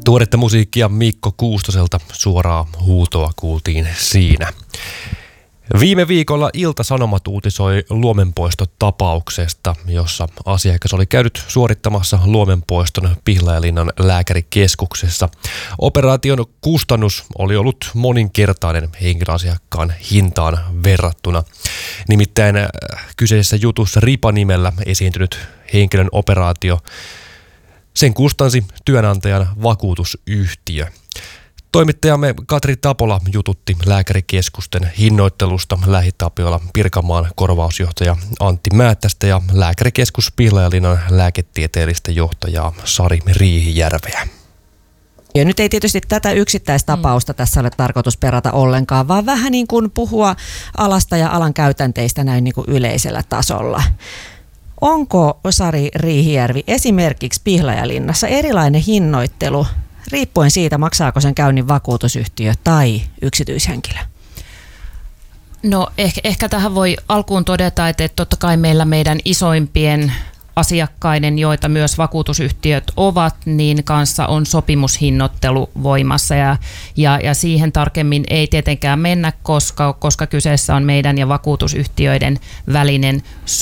Tuoretta musiikkia Mikko Kuustoselta, suoraa huutoa kuultiin siinä. Viime viikolla Ilta-Sanomat uutisoi Luomenpoistotapauksesta, jossa asiakas oli käynyt suorittamassa Luomenpoiston Pihlajalinnan lääkärikeskuksessa. Operaation kustannus oli ollut moninkertainen henkilöasiakkaan hintaan verrattuna. Nimittäin kyseisessä jutussa Ripa-nimellä esiintynyt henkilön operaatio, sen kustansi työnantajan vakuutusyhtiö. Toimittajamme Katri Tapola jututti lääkärikeskusten hinnoittelusta Lähi-Tapiola Pirkanmaan korvausjohtaja Antti Määttästä ja lääkärikeskus Pihlajalinnan lääketieteellistä johtajaa Sari Riihijärveä. Ja nyt ei tietysti tätä yksittäistapausta tässä ole tarkoitus perata ollenkaan, vaan vähän niin kuin puhua alasta ja alan käytänteistä näin niin kuin yleisellä tasolla. Onko, Sari Riihijärvi, esimerkiksi Pihlajalinnassa erilainen hinnoittelu riippuen siitä, maksaako sen käynnin vakuutusyhtiö tai yksityishenkilö? No ehkä tähän voi alkuun todeta, että totta kai meidän isoimpien asiakkaiden, joita myös vakuutusyhtiöt ovat, niin kanssa on sopimushinnoittelu voimassa ja siihen tarkemmin ei tietenkään mennä, koska kyseessä on meidän ja vakuutusyhtiöiden välinen